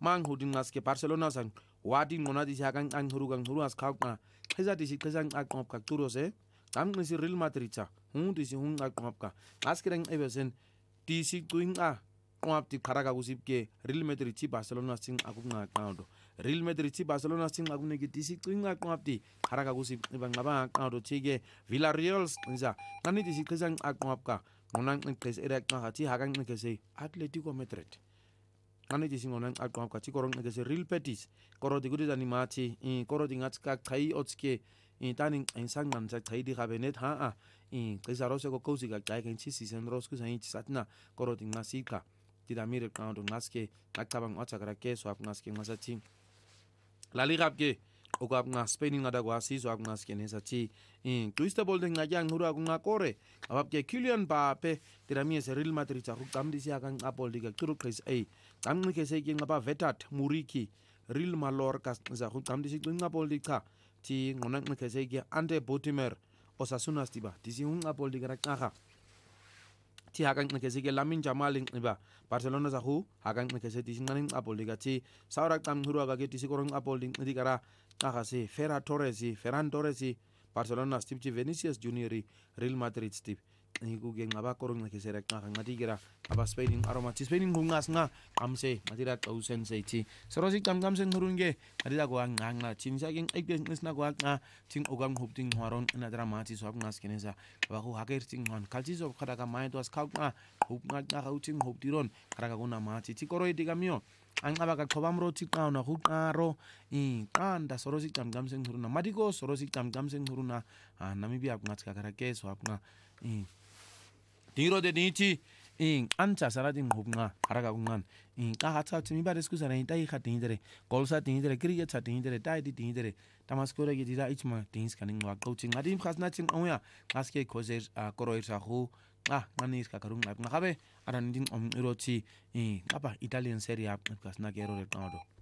mang huding ngaske Barcelona sang wadi ngona di hakan ang hurugang huruas kaukna kheza di khezang akop ka turose am ngisi Real Madrid sa di si hung akop ka askereng evesen di si tuing kwap di kharaga usipke Real Madrid chi Barcelona sing aku ngakaudo Real Madrid chi Barcelona sing aku negi di si tuing kwap di kharaga usip ibang ngaba akaudo chige Villarreal nza ngani di si khezang akop ka ngonang ngkes erek ngati hakan ngkese Atletico Madrid ngani di si ngonang akop ka chi korong ngkese Real Betis koro di gudi dani machi koro di ngatska khai otske tani insang man sa khai di cabinet ha kesarose ko kosi ka kai kan chi season rosku sa chi satna koro di ngasika tidak mirip kalau dong ngaske akabang oca kerake so ap ngaske ngasaci la liga ke ogo ap ngas Spain ngada guasi so ap ngaske nesaci twista bol deng ngajang huru aku ngakore ap ke Kylian Mbappe tidak mi Real Madrid ca hukam di siakan apol diga turu kris kam ke se ke ngapa Vedat Muriqi Real Mallorca za hukam di si ngapol dika ti ngonak ke se ke Ante Botimer Osasuna stiba di si ngapol diga rakha ti hakan ngekese ke Lamine Yamal iba Barcelona zahu hakan ngekese ti nganing apol diga ti saurak tam huru aga ke ti korong apol ding digara akase Ferran Torres Barcelona stip Vinicius Junior Real Madrid stip iku ge ngaba korong ngekese rek ngati gira aba Spain aroma ti Spain ngungas nga amse matira tausen sei ti sorosi kam sen hurunge adida go nganga tin saking eknes na go nga ting ogang hupting haron na drama ti so ngas kenesa ba hu haker ting hon kalti so kada ka mai to as kau nga hup nga hauting hup tiron kada ka kuna ma ti koroi digamio ang aba ka khobamro ti ka na hukaro kanda sorosi kam sen huruna madiko sorosi kam sen huruna Namibia ngas ka kada ke so nga Tiro de nichi ancha saradin hubnga haraga ungan ka hatsa timi bares ku sara intai khatindere kolsa tindere cricket sa tindere dai di tindere tamaskore ge dira ichma tins kaning wa coaching adim khasna ching oya ngaske khozer koroir sa hu ngani ska karung ngabe aran din om irochi apa Italian Serie A khasna ge ero re tawdo